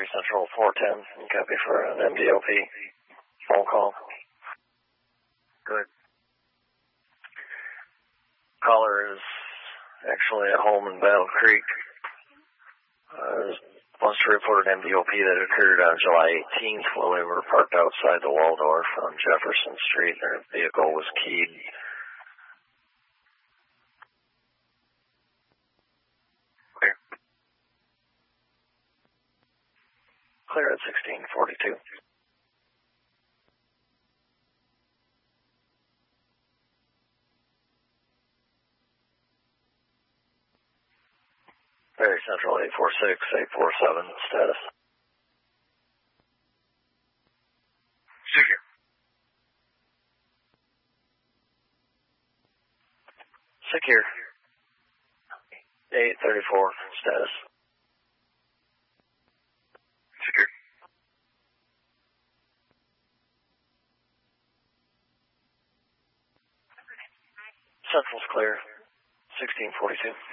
Central 410, copy for an MDOP phone call. Good. Caller is actually at home in Battle Creek. Wants to report an MDOP that occurred on July 18th while they were parked outside the Waldorf on Jefferson Street. Their vehicle was keyed. Clear. Clear at 1642. Ferry Central 846-847, status. Secure. Secure. 834, status. Secure. Central's clear. 1642.